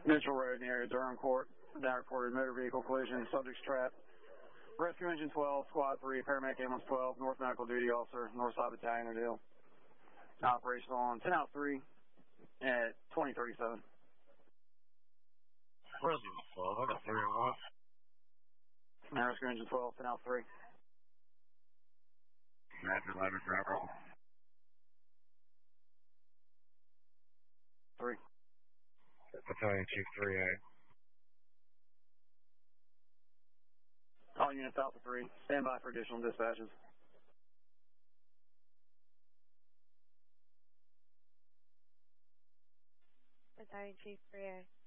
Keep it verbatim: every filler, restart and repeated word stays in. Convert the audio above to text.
Mitchell Road in the area of Durham Court. Now reported motor vehicle collision, subject's trapped. Rescue Engine twelve, Squad three, Paramedic Ambulance twelve, North Medical Duty Officer, Northside Battalion O'Dell. Operational on ten out three at twenty thirty-seven. Rescue twelve, I got three on one. Rescue Engine twelve, ten out three. Roger, ladder driver. Three. Battalion Chief three A. All units Alpha three, stand by for additional dispatches. Battalion Chief three A.